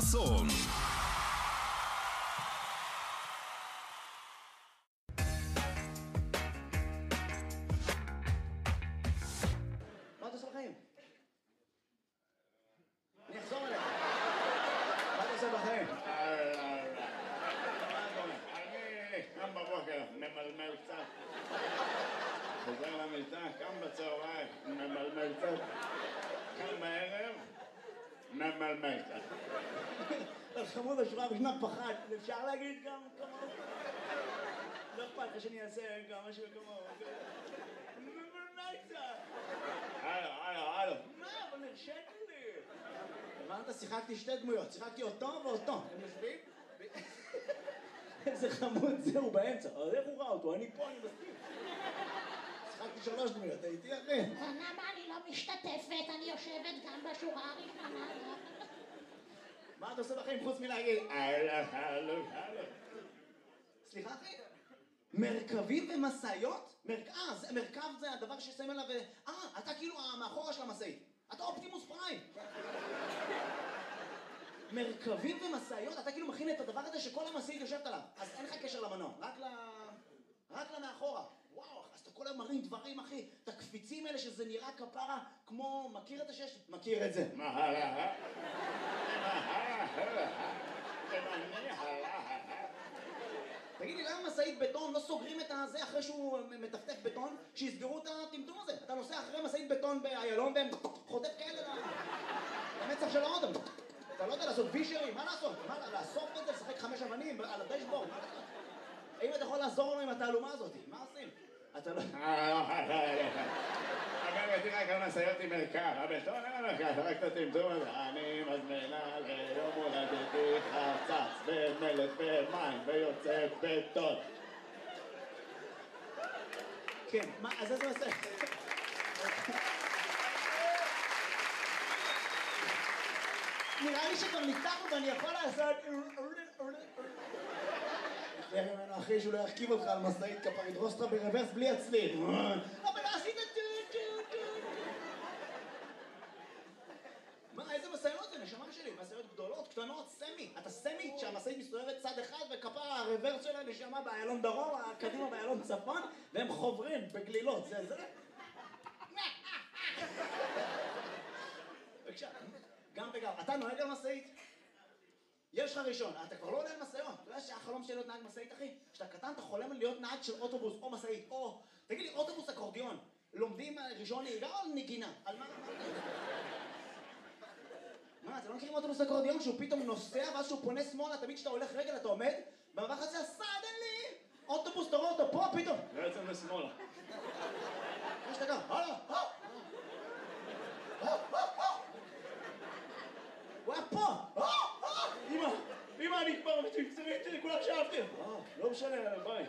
חסון. מה אתה עושה בחיים? אני אחזור אליך. מה אתה עושה בחיים? אני קם בבוקר, ממלמל קצת. חוזר למיטה, קם בצהריים, ממלמל קצת. קם בערב, ממלמל קצת. חמוד השורה בשנת פחד, אפשר להגיד גם כמוהו? לא אכפת לך שאני אעשה גם משהו כמוהו. ממלמל קצת. הלו. מה? אבל נרשת לי. הבנת? שיחקתי שתי דמויות, שיחקתי אותו ואותו. הם יושבים? איזה חמוד זהו באמצע. אז איך הוא ראה אותו? אני פה, אני מסכים. שיחקתי 3 דמויות, הייתי אחי. למה אני לא משתתפת? אני יושבת גם בשורה הראשונה. מה אתה עושה בחיים חוץ מלהגיד? הלו. סליחה אחי? מרכבים ומשאיות? מרכב זה הדבר ששמים עליו... אתה כאילו מאחורה של המשאית. אתה אופטימוס פריים. מרכבים ומשאיות? אתה כאילו מכין את הדבר הזה שכל המשאית יושבת עליו. אז אין לך קשר למנוע, רק למאחורה. וואו, אז אתה כל היום מרים דברים, אחי. את הקפיצים האלה שזה נראה כפרה כמו... מכיר את השש? מכיר את זה. תגיד לי, למה משאית בטון לא סוגרים את הזה אחרי שהוא מטפטף בטון? שיסגרו את הטמטום הזה. אתה נוסע אחרי משאית בטון באיילון והם חוטף כאלה למצח של האודם. אתה לא יודע לעשות וישרים, מה לעשות? לאסוף את זה, לשחק 5 אבנים על הדשבורד, מה לעשות? האם אתה יכול לעזור לנו עם התעלומה הזאת? מה עושים? אתה לא... אגב, יש לי רק על משאיות עם מרכב, הבטון אין מרכב, רק את הטמטום הזה. אני מזמינה ליום הולדתי חצץ ומלט ומים ויוצא בטון. כן, מה, אז איזה עושה? נראה לי שכבר ניתחנו ואני יכול לעשות... תראה ממנו אחי שהוא לא ירכיב אותך על משאית כפר, ידרוס אותך ברוורס בלי הצליל. אבל לא עשית מה, איזה משאיות זה? נשמה שלי, משאיות גדולות, קטנות, סמי. אתה סמי שהמשאית מסתובבת צד אחד וכפר הרוורס שלה נשמה באיילון דרום, קדימה באיילון צפון, והם חוברים בגלילות, זה? בבקשה, גם וגם. אתה נוהג על משאית? יש לך ראשון, אתה כבר לא עולה על משאיות. אתה יודע שהחלום שלי להיות נהג משאית, אחי? כשאתה קטן אתה חולם להיות נהג של אוטובוס או משאית, או... תגיד לי, אוטובוס אקורדיון, לומדים ראשון נהיגה או נגינה? על מה? מה, אתם לא מכירים אוטובוס אקורדיון שהוא פתאום נוסע ואז שהוא פונה שמאלה, תמיד כשאתה הולך רגל אתה עומד במעבר חצי סדנלי! אוטובוס, אתה רואה אותו פה פתאום! לא יוצא לשמאלה. מה שאתה גם? הלאה! הוא היה פה! אמא, אני כבר מצמצמית, כולם שאהבתי! לא משנה, ביי.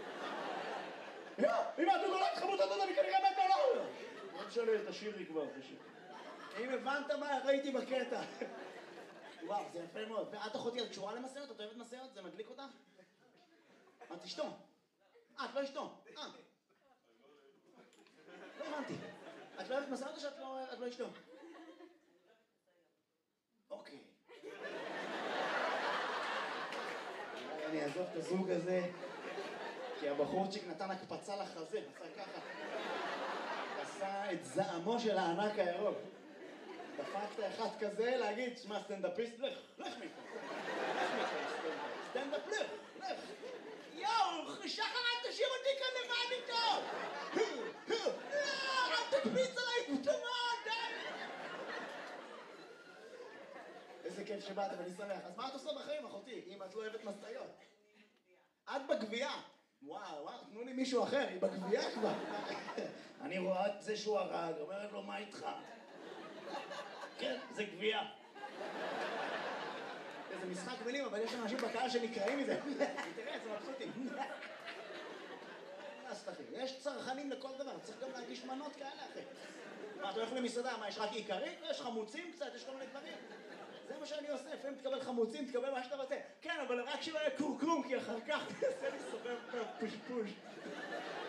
אמא, אתה נולד חמוד, אתה אני כנראה מת עליו! לא משנה, תשאיר לי כבר, תשאיר. אם הבנת מה ראיתי בקטע. וואו, זה יפה מאוד. ואת אחותי, את קשורה למשאיות? את אוהבת משאיות? זה מדליק אותך? את אשתו? את לא אשתו? לא הבנתי. את לא אוהבת משאיות או שאת לא אשתו? אוקיי. אני אעזוב את הזוג הזה, כי הבחורצ'יק נתן הקפצה לחזה, עשה ככה. עשה את זעמו של הענק הירוק. דפקת אחד כזה להגיד, שמע סטנדאפיסט, לך מפה. סטנדאפ, לך. יואו, שחר, אל תשאיר אותי כאן לבד איתו. לא, אל תקפיץ עליי פתאום, די. איזה כיף שבאת ואני שמח. אז מה את עושה בחיים, אחותי, אם את לא אוהבת משאיות? את בגבייה. וואו, תנו לי מישהו אחר, היא בגבייה כבר. אני רואה את זה שהוא הרג, אומרת לו, מה איתך? כן, זה גבייה. זה משחק מילים, אבל יש אנשים בקהל שנקראים מזה. תראה, זה מבסוטים. יש צרכנים לכל דבר, צריך גם להגיש מנות כאלה, אחי. מה, אתה הולך למסעדה, מה, יש רק עיקרית? יש חמוצים קצת, יש כל מיני דברים. זה מה שאני עושה, לפעמים תקבל חמוצים, תקבל מה שאתה רוצה. כן, אבל רק שלא יהיה קורקום, כי אחר כך תעשה לי סובב פושפוש.